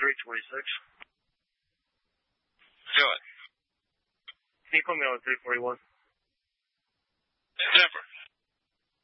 326. Do it. Can you put me on 341? Denver.